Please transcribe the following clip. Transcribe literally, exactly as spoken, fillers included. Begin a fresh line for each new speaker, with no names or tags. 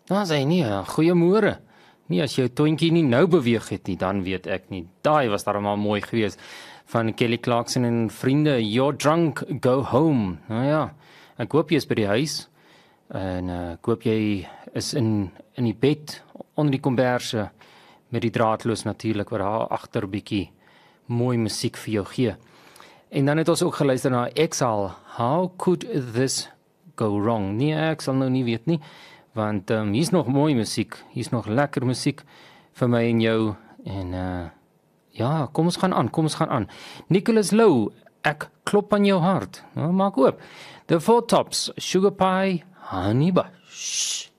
Dan sê hy nie, goeiemôre. Nee, as jou toontjie nie nou beweeg het nie, dan weet ek nie. Daai was darmal mooi geweest van Kelly Clarkson en vriende. You're drunk, go home. Nou ja, ek hoop jy is by die huis. En uh, ek hoop jy is in in die bed onder die komberse met die draadloos natuurlik wat daar agter bietjie mooi musiek vir jou gee. En dan het ons ook geluister na Exile. How could this go wrong? Nee, ek sal nou nie weet nie, want um, hier's nog mooi musiek, hier's nog lekker musiek vir my en jou. En uh, ja, kom ons gaan aan, kom ons gaan aan. Nicholas Lowe, ek klop aan jou hart. Nou, maak oop. The Four Tops, Sugar Pie, Honey Bush.